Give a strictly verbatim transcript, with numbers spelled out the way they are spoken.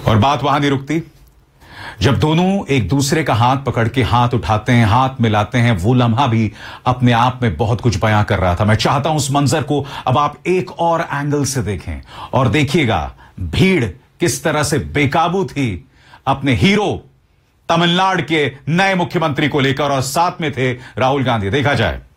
और बात वहां नहीं रुकती। जब दोनों एक दूसरे का हाथ पकड़ के हाथ उठाते हैं, हाथ मिलाते हैं, वो लम्हा भी अपने आप में बहुत कुछ बयां कर रहा था। मैं चाहता हूं उस मंजर को अब आप एक और एंगल से देखें और देखिएगा भीड़ किस तरह से बेकाबू थी अपने हीरो तमिलनाडु के नए मुख्यमंत्री को लेकर, और साथ में थे राहुल गांधी। देखा जाए।